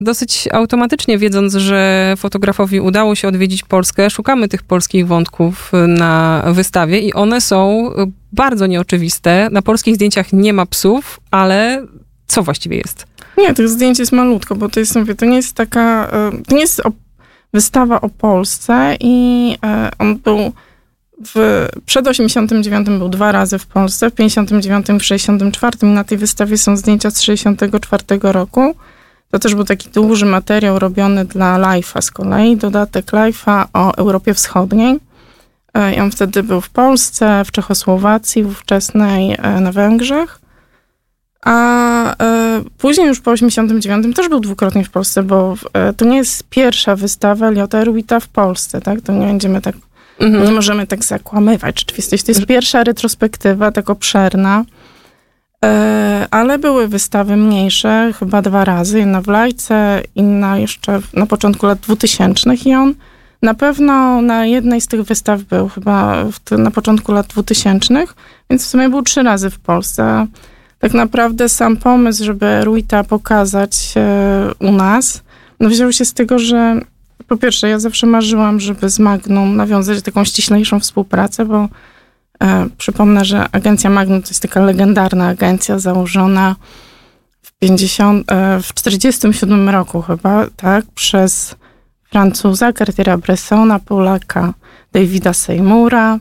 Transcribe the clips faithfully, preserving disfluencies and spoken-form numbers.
dosyć automatycznie, wiedząc, że fotografowi udało się odwiedzić Polskę, szukamy tych polskich wątków na wystawie i one są bardzo nieoczywiste. Na polskich zdjęciach nie ma psów, ale co właściwie jest? Nie, tych zdjęć jest malutko, bo to jest, mówię, to nie jest taka, to nie jest o, wystawa o Polsce i on był w, przed osiemdziesiątym dziewiątym był dwa razy w Polsce, w pięćdziesiątym dziewiątym i w sześćdziesiątym czwartym i na tej wystawie są zdjęcia z sześćdziesiątego czwartego roku. To też był taki duży materiał robiony dla Life'a z kolei, dodatek Life'a o Europie Wschodniej. I on wtedy był w Polsce, w Czechosłowacji ówczesnej, na Węgrzech. A e, później już po osiemdziesiątym dziewiątym też był dwukrotnie w Polsce, bo e, to nie jest pierwsza wystawa Eliota Erwita w Polsce, tak? To nie będziemy tak, mhm. nie możemy tak zakłamywać rzeczywistość. To jest pierwsza retrospektywa, tak obszerna, e, ale były wystawy mniejsze, chyba dwa razy, jedna w Lajce, inna jeszcze na początku lat dwutysięcznych i on na pewno na jednej z tych wystaw był chyba w, na początku lat dwutysięcznych, więc w sumie był trzy razy w Polsce. Tak naprawdę sam pomysł, żeby Erwita pokazać e, u nas, no wziął się z tego, że po pierwsze ja zawsze marzyłam, żeby z Magnum nawiązać taką ściślejszą współpracę, bo e, przypomnę, że agencja Magnum to jest taka legendarna agencja założona w, pięćdziesiątym, e, w czterdziestym siódmym roku chyba, tak, przez Francuza Cartiera Bressona, Polaka Davida Seymoura,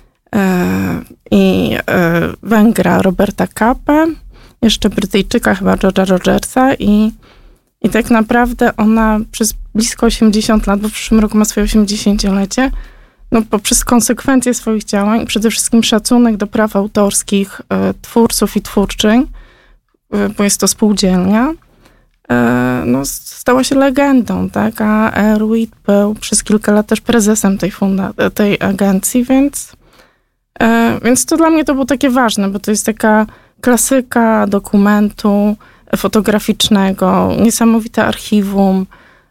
i Węgra Roberta Kappę, jeszcze Brytyjczyka chyba George'a Rogersa i, i tak naprawdę ona przez blisko osiemdziesiąt lat, bo w przyszłym roku ma swoje osiemdziesięciolecie, no poprzez konsekwencje swoich działań i przede wszystkim szacunek do praw autorskich twórców i twórczyń, bo jest to spółdzielnia, no stała się legendą, tak, a Erwit był przez kilka lat też prezesem tej, funda- tej agencji, więc Więc to dla mnie to było takie ważne, bo to jest taka klasyka dokumentu fotograficznego, niesamowite archiwum,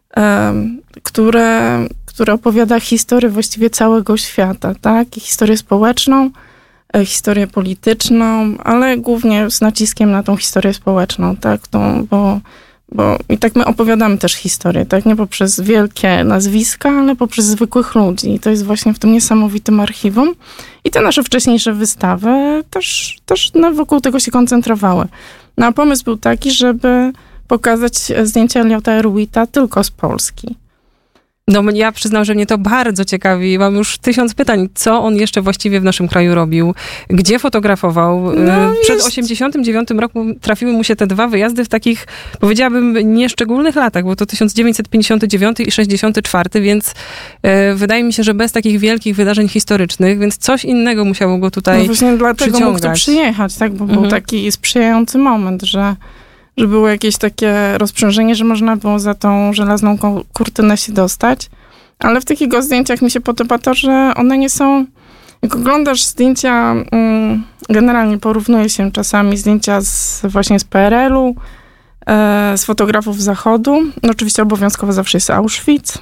które, które opowiada historię właściwie całego świata, tak? I historię społeczną, historię polityczną, ale głównie z naciskiem na tą historię społeczną, tak? Tą, bo, bo i tak my opowiadamy też historię, tak? Nie poprzez wielkie nazwiska, ale poprzez zwykłych ludzi. I to jest właśnie w tym niesamowitym archiwum. I te nasze wcześniejsze wystawy też, też no, wokół tego się koncentrowały. No a pomysł był taki, żeby pokazać zdjęcia Eliota Erwita tylko z Polski. No ja przyznam, że mnie to bardzo ciekawi. Mam już tysiąc pytań, co on jeszcze właściwie w naszym kraju robił, gdzie fotografował. No, Przed jest... osiemdziesiątym dziewiątym roku trafiły mu się te dwa wyjazdy w takich, powiedziałabym, nieszczególnych latach, bo to tysiąc dziewięćset pięćdziesiąty dziewiąty i sześćdziesiąty czwarty, więc e, wydaje mi się, że bez takich wielkich wydarzeń historycznych, więc coś innego musiało go tutaj No właśnie dlatego przyciągać. mógł tu przyjechać, tak, bo mhm. był taki sprzyjający moment, że że było jakieś takie rozprzężenie, że można było za tą żelazną kurtynę się dostać. Ale w tych jego zdjęciach mi się podoba to, że one nie są... Jak oglądasz zdjęcia, generalnie porównuje się czasami zdjęcia z, właśnie z P R L-u, z fotografów Zachodu. No oczywiście obowiązkowo zawsze jest Auschwitz.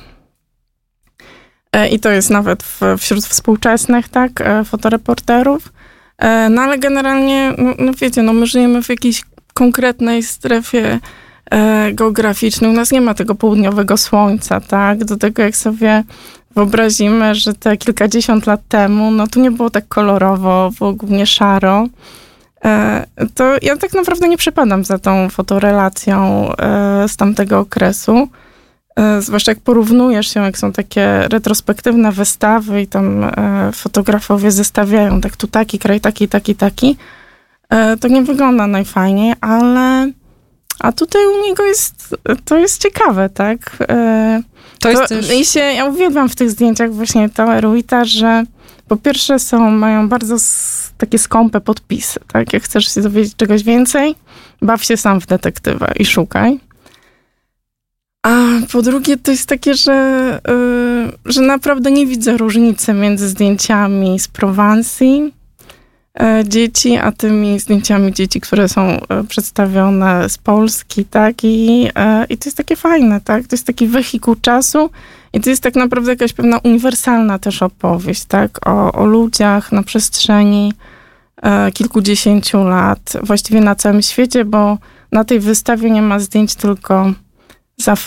I to jest nawet w, wśród współczesnych, tak, fotoreporterów. No ale generalnie, no, no wiecie, no my żyjemy w jakiejś konkretnej strefie e, geograficznej. U nas nie ma tego południowego słońca, tak? Do tego jak sobie wyobrazimy, że te kilkadziesiąt lat temu, no tu nie było tak kolorowo, było głównie szaro. E, to ja tak naprawdę nie przepadam za tą fotorelacją e, z tamtego okresu. E, zwłaszcza jak porównujesz się, jak są takie retrospektywne wystawy i tam e, fotografowie zestawiają, tak tu taki kraj, taki, taki, taki. To nie wygląda najfajniej, ale a tutaj u niego jest, to jest ciekawe, tak? To jest to, też... I się, ja uwielbiam w tych zdjęciach właśnie to Erwita, że po pierwsze są, mają bardzo s, takie skąpe podpisy, tak? Jak chcesz się dowiedzieć czegoś więcej, baw się sam w detektywa i szukaj. A po drugie to jest takie, że, yy, że naprawdę nie widzę różnicy między zdjęciami z Prowansji dzieci, a tymi zdjęciami dzieci, które są przedstawione z Polski, tak, i, i to jest takie fajne, tak, to jest taki wehikuł czasu i to jest tak naprawdę jakaś pewna uniwersalna też opowieść, tak, o, o ludziach na przestrzeni e, kilkudziesięciu lat, właściwie na całym świecie, bo na tej wystawie nie ma zdjęć tylko za